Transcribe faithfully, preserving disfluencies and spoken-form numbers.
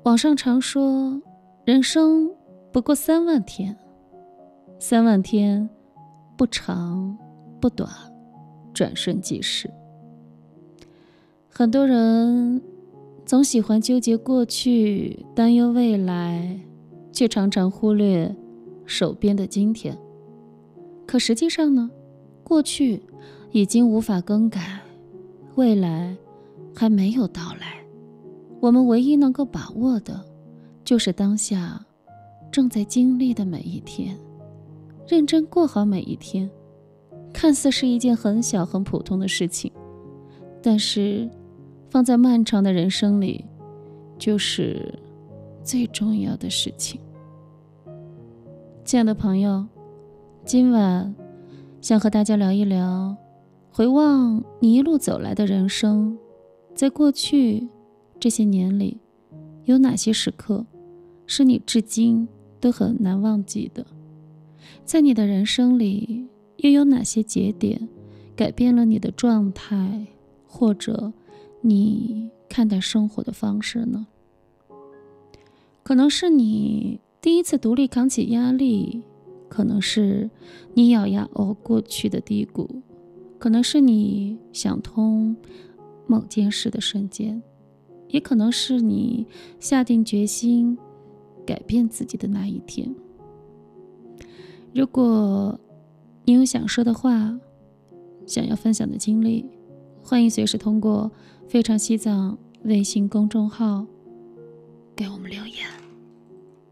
网上常说，人生不过三万天，三万天不长不短，转瞬即逝。很多人总喜欢纠结过去，担忧未来，却常常忽略手边的今天。可实际上呢，过去已经无法更改，未来还没有到来。我们唯一能够把握的，就是当下正在经历的每一天，认真过好每一天。看似是一件很小很普通的事情，但是放在漫长的人生里，就是最重要的事情。亲爱的朋友，今晚想和大家聊一聊，回望你一路走来的人生，在过去这些年里，有哪些时刻是你至今都很难忘记的？在你的人生里，又有哪些节点改变了你的状态，或者你看待生活的方式呢？可能是你第一次独立扛起压力，可能是你咬牙熬过去的低谷，可能是你想通某件事的瞬间，也可能是你下定决心改变自己的那一天。如果你有想说的话，想要分享的经历，欢迎随时通过非常西藏微信公众号给我们留言。